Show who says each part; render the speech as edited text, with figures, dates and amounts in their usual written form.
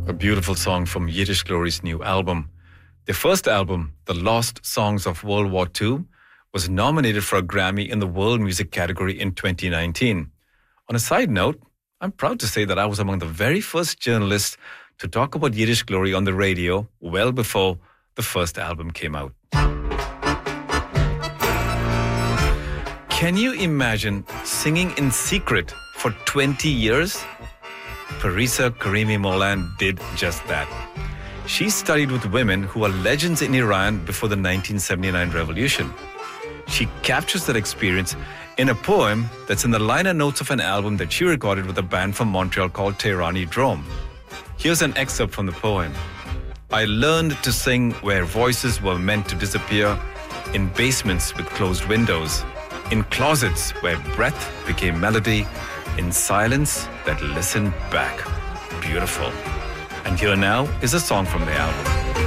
Speaker 1: A beautiful song from Yiddish Glory's new album. Their first album, The Lost Songs of World War II, was nominated for a Grammy in the World Music category in 2019. On a side note, I'm proud to say that I was among the very first journalists to talk about Yiddish Glory on the radio well before the first album came out. Can you imagine singing in secret for 20 years? Parisa Karimi Molan did just that. She studied with women who are legends in Iran before the 1979 revolution. She captures that experience in a poem that's in the liner notes of an album that she recorded with a band from Montreal called Tehrani Drome. Here's an excerpt from the poem. I learned to sing where voices were meant to disappear, in basements with closed windows, in closets where breath became melody, in silence that listened back. Beautiful. And here now is a song from the album.